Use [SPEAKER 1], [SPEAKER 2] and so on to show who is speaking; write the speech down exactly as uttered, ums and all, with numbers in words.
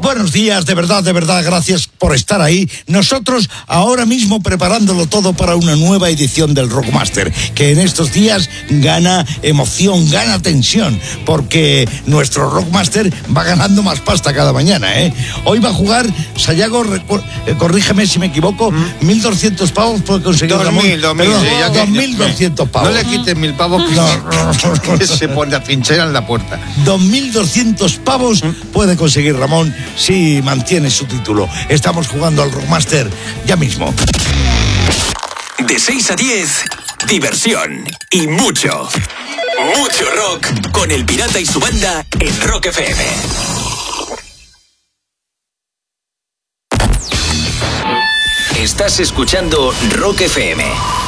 [SPEAKER 1] Buenos días, de verdad, de verdad, gracias por estar ahí. Nosotros ahora mismo preparándolo todo para una nueva edición del Rockmaster, que en estos días gana emoción, gana tensión, porque nuestro Rockmaster va ganando más pasta cada mañana, ¿eh? Hoy va a jugar Sayago, recu- eh, corrígeme si me equivoco, ¿Mm? mil doscientos pavos puede conseguir
[SPEAKER 2] dos mil, dos mil,
[SPEAKER 1] Perdón,
[SPEAKER 2] sí, ya
[SPEAKER 1] dos mil doscientos pavos.
[SPEAKER 2] No le quites mil pavos que,
[SPEAKER 1] no.
[SPEAKER 2] que se pone a pinchar en la puerta.
[SPEAKER 1] dos mil doscientos pavos puede conseguir Ramón si mantiene su título. Estamos jugando al Rockmaster ya mismo.
[SPEAKER 3] De seis a diez, diversión y mucho, mucho rock con El Pirata y su banda en Rock F M. Estás escuchando Rock F M.